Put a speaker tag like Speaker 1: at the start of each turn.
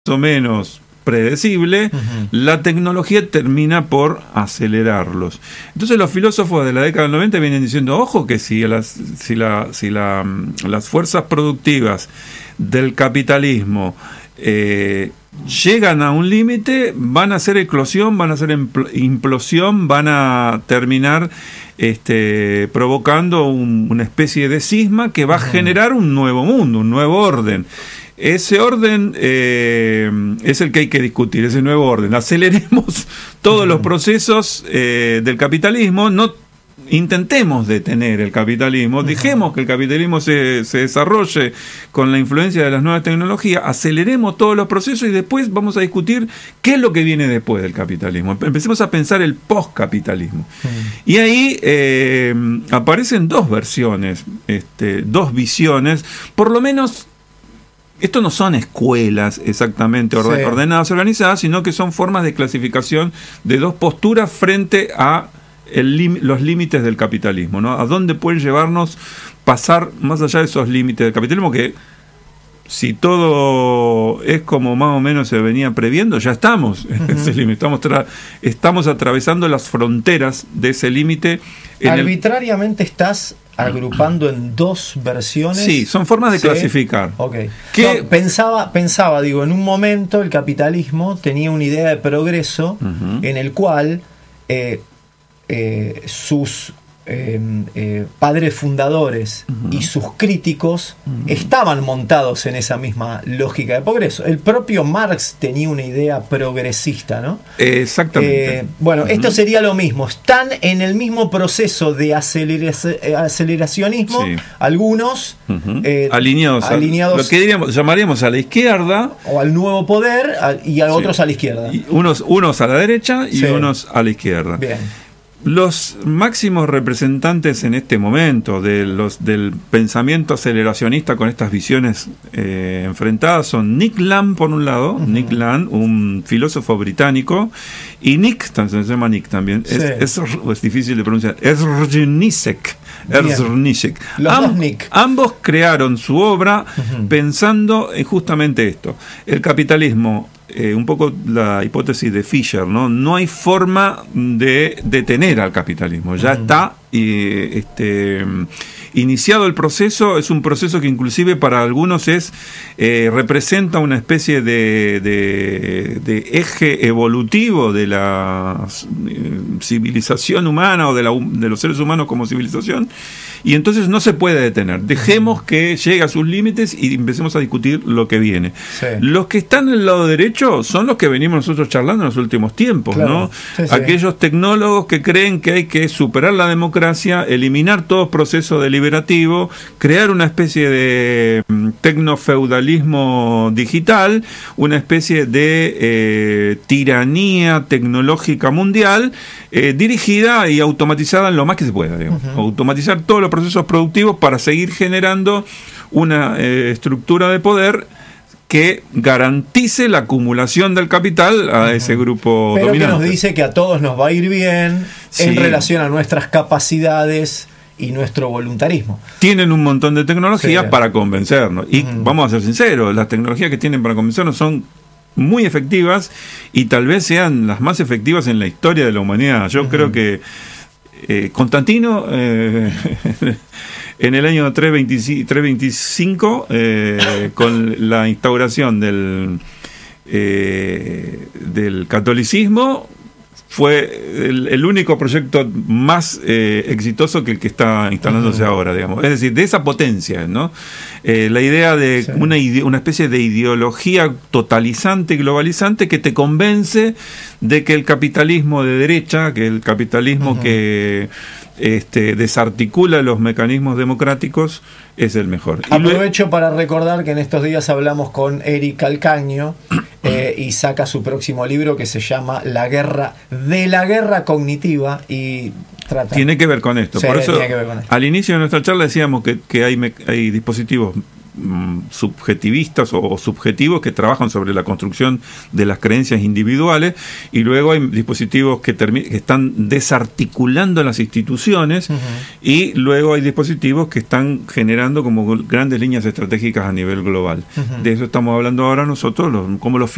Speaker 1: o menos predecible, la tecnología termina por acelerarlos. Entonces los filósofos de la década del 90 vienen diciendo, ojo que si las fuerzas productivas del capitalismo llegan a un límite, van a hacer eclosión, van a hacer implosión, van a terminar provocando una especie de cisma que va a generar un nuevo mundo, un nuevo orden. Ese orden es el que hay que discutir, ese nuevo orden. Aceleremos todos los procesos del capitalismo, no intentemos detener el capitalismo, dejemos que el capitalismo se desarrolle con la influencia de las nuevas tecnologías, aceleremos todos los procesos y después vamos a discutir qué es lo que viene después del capitalismo. Empecemos a pensar el postcapitalismo. Y ahí aparecen dos versiones, dos visiones, por lo menos. Esto no son escuelas exactamente ordenadas, organizadas, sino que son formas de clasificación de dos posturas frente a los límites del capitalismo, ¿no? A dónde pueden llevarnos pasar más allá de esos límites del capitalismo, que si todo es como más o menos se venía previendo, ya estamos en ese límite, estamos atravesando las fronteras de ese límite.
Speaker 2: Arbitrariamente estás agrupando en dos versiones.
Speaker 1: Sí, son formas de clasificar.
Speaker 2: Okay. No, pensaba, digo, en un momento el capitalismo tenía una idea de progreso en el cual sus padres fundadores y sus críticos estaban montados en esa misma lógica de progreso. El propio Marx tenía una idea progresista, ¿no?
Speaker 1: Exactamente.
Speaker 2: Esto sería lo mismo. Están en el mismo proceso de aceleracionismo, algunos
Speaker 1: alineados a lo que llamaríamos a la izquierda,
Speaker 2: o al nuevo poder, y a otros a la izquierda.
Speaker 1: Y unos a la derecha y unos a la izquierda.
Speaker 2: Bien.
Speaker 1: Los máximos representantes en este momento del pensamiento aceleracionista con estas visiones enfrentadas son Nick Land, por un lado, Nick Land, un filósofo británico, y Nick, se llama Nick también, es difícil de pronunciar, Srnicek.
Speaker 2: Los dos Nick.
Speaker 1: Ambos crearon su obra pensando en justamente esto. El capitalismo, un poco la hipótesis de Fisher, ¿no? No hay forma de detener al capitalismo. Ya está iniciado el proceso. Es un proceso que inclusive para algunos representa una especie de eje evolutivo de la civilización humana o de los seres humanos como civilización, y entonces no se puede detener. Dejemos que llegue a sus límites y empecemos a discutir lo que viene. Los que están del lado derecho son los que venimos nosotros charlando en los últimos tiempos, ¿no? Aquellos tecnólogos que creen que hay que superar la democracia, eliminar todo proceso deliberativo, crear una especie de tecnofeudalismo digital, una especie de tiranía tecnológica mundial, dirigida y automatizada en lo más que se pueda, digamos. Automatizar todos los procesos productivos para seguir generando una estructura de poder que garantice la acumulación del capital a ese grupo dominante.
Speaker 2: Pero que nos dice que a todos nos va a ir bien en relación a nuestras capacidades y nuestro voluntarismo.
Speaker 1: Tienen un montón de tecnologías para convencernos. Y vamos a ser sinceros, las tecnologías que tienen para convencernos son muy efectivas y tal vez sean las más efectivas en la historia de la humanidad. Yo creo que Constantino en el año 325 con la instauración del catolicismo fue el único proyecto más exitoso que el que está instalándose ahora, digamos. Es decir, de esa potencia, ¿no? La idea de una especie de ideología totalizante y globalizante que te convence de que el capitalismo de derecha, que el capitalismo que desarticula los mecanismos democráticos, es el mejor.
Speaker 2: Aprovecho para recordar que en estos días hablamos con Eric Calcaño y saca su próximo libro que se llama La guerra cognitiva y trata.
Speaker 1: Tiene que ver con esto. Por eso, al inicio de nuestra charla decíamos que hay dispositivos subjetivistas o subjetivos que trabajan sobre la construcción de las creencias individuales, y luego hay dispositivos que están desarticulando las instituciones, y luego hay dispositivos que están generando como grandes líneas estratégicas a nivel global. De eso estamos hablando ahora nosotros, como los